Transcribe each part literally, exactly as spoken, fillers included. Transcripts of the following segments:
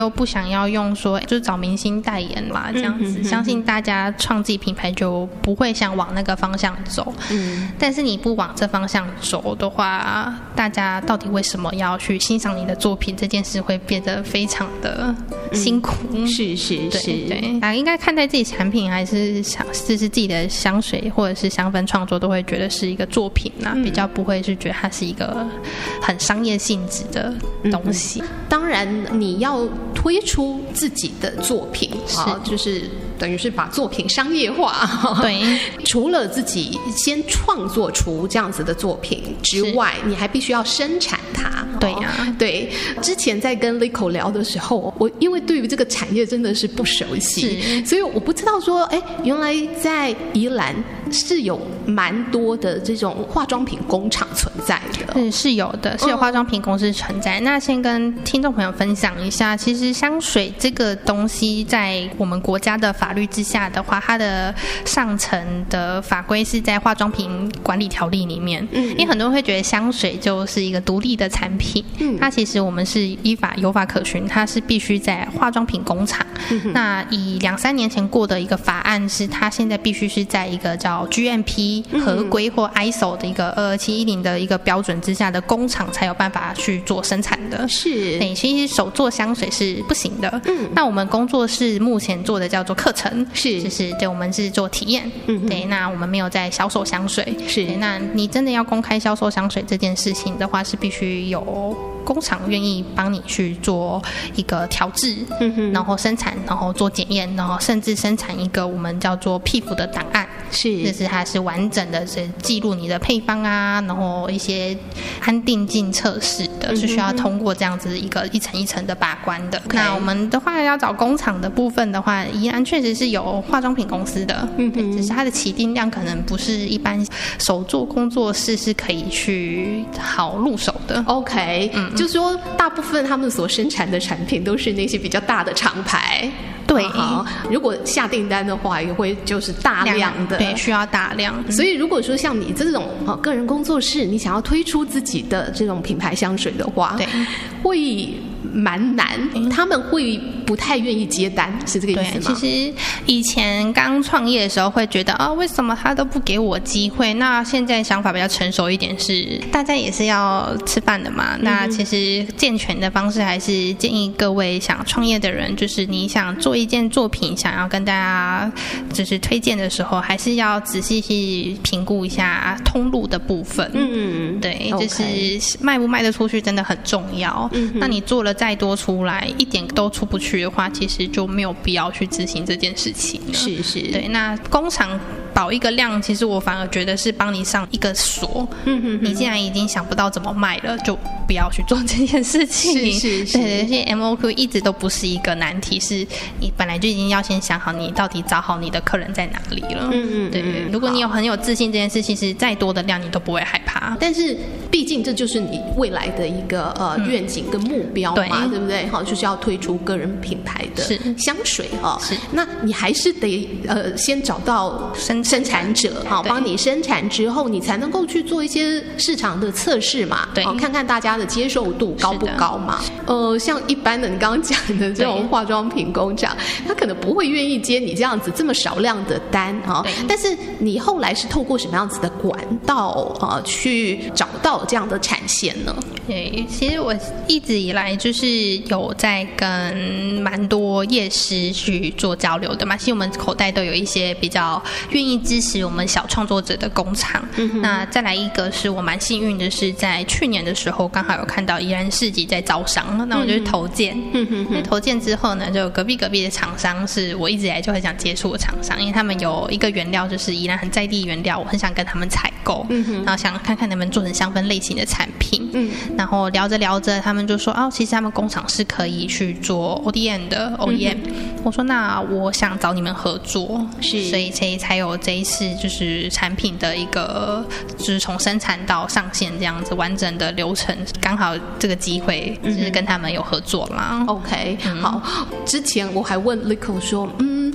又不想要用说就是找明星代言嘛这样子、嗯、哼哼相信大家创自己品牌就不会想往那个方向走、嗯、但是你不往这方向走的话，大家到底为什么要去欣赏你的作品，这件事会变得非常的辛苦、 嗯、是是是， 对对啊，应该看待自己产品还是想这是自己的香水或者是香氛创作，都会觉得是一个作品啊、嗯、比较不会是觉得它是一个很商业性质的东西、嗯、 当然你要推出自己的作品啊，就是等于是把作品商业化。 对， 除了自己先创作出这样子的作品之外，你还必须要生产它。 对呀、啊， 对。之前在跟 Lico 聊的时候，我因为对于这个产业真的是不熟悉，所以我不知道说，哎，原来在宜兰是有蛮多的这种化妆品工厂存在的。 是是有的，是有化妆品公司存在。嗯、那先跟听众朋友分享一下，其实香水这个东西在我们国家的法律之下的话，它的上层的法规是在化妆品管理条例里面。嗯，因为很多人会觉得香水就是一个独立的产品，嗯，它其实我们是依法有法可循，它是必须在化妆品工厂。嗯、那以两三年前过的一个法案是，它现在必须是在一个叫 G M P 合规或 I S O 的一个二二七一零的一个标准之下的工厂才有办法去做生产的。 是， 对，其实手做香水是不行的。嗯，那我们工作室目前做的叫做课程，是，就是对，我们是做体验。嗯，对，那我们没有在销售香水。是，那你真的要公开销售香水这件事情的话，是必须有工厂愿意帮你去做一个调制，嗯、然后生产，然后做检验，然后甚至生产一个我们叫做 P F 的档案，是，就是它是完整的是记录你的配方啊，然后一些安定镜测试的，嗯、是需要通过这样子一个一层一层的把关的。Okay. 那我们的话要找工厂的部分的话，宜兰确实是有化妆品公司的，嗯、只是它的起订量可能不是一般手作工作室是可以去好入手的。 OK，嗯。就是说大部分他们所生产的产品都是那些比较大的厂牌。 对、 啊，如果下订单的话也会就是大量的， 对，需要大量。 所以如果说像你这种、啊、个人工作室，你想要推出自己的这种品牌香水的话，对，会蛮难，他们会不太愿意接单，是这个意思吗？ 其实以前刚创业的时候会觉得啊，为什么他都不给我机会？那现在想法比较成熟一点是，大家也是要吃饭的嘛。嗯、那其实健全的方式还是建议各位想创业的人，就是你想做一件作品，想要跟大家就是推荐的时候，还是要仔细去评估一下通路的部分。嗯，对， okay. 就是卖不卖得出去真的很重要。嗯，那你做了再多出来一点都出不去的话，其实就没有必要去执行这件事情了。 是是， 对。那工厂保一个量，其实我反而觉得是帮你上一个锁。嗯哼哼，你既然已经想不到怎么卖了，就不要去做这件事情。是是是，对，而且 M O Q 一直都不是一个难题，是你本来就已经要先想好你到底找好你的客人在哪里了。嗯嗯，对。如果你有很有自信，这件事其实再多的量你都不会害怕。 但是毕竟这就是你未来的一个呃、嗯、愿景跟目标嘛， 对, 对不对？好，就是要推出个人品牌的香水哈。是，那你还是得呃先找到生生产者哈，帮你生产之后，你才能够去做一些市场的测试嘛，对，看看大家的接受度高不高嘛。呃，像一般的你刚刚讲的这种化妆品工厂，他可能不会愿意接你这样子这么少量的单哈。但是你后来是透过什么样子的管道啊、呃、去找到这样的产线呢？ 对，其实我一直以来就是有在跟蛮多业师去做交流的嘛。其实我们口袋都有一些比较愿意支持我们小创作者的工厂。嗯、那再来一个是我蛮幸运的是，在去年的时候刚好有看到宜兰市集在招商，那我就去投件。嗯哼哼，投件之后呢，就隔壁隔壁的厂商是我一直以来就很想接触的厂商，因为他们有一个原料就是宜兰很在地原料，我很想跟他们采购。嗯哼，然后想看看能不能做成香氛类型的产品。嗯，然后聊着聊着，他们就说哦，其实他们工厂是可以去做 O D M 的 O E M。嗯、我说那我想找你们合作，是，所以才才有这一次就是产品的一个就是从生产到上线这样子完整的流程，刚好这个机会就是跟他们有合作啦。 嗯、OK，、嗯、好，之前我还问 Lico 说，嗯，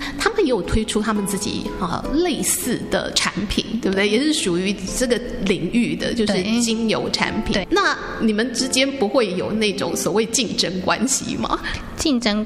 他们也有推出他们自己呃类似的产品，对不对？也是属于这个领域的，就是精油产品。 对， 那你们之间不会有那种所谓竞争关系吗？ 竞争